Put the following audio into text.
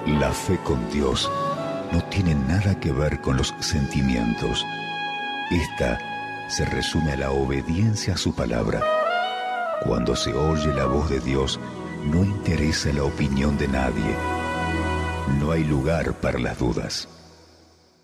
La fe con Dios no tiene nada que ver con los sentimientos. Esta se resume a la obediencia a su palabra. Cuando se oye la voz de Dios, no interesa la opinión de nadie. No hay lugar para las dudas.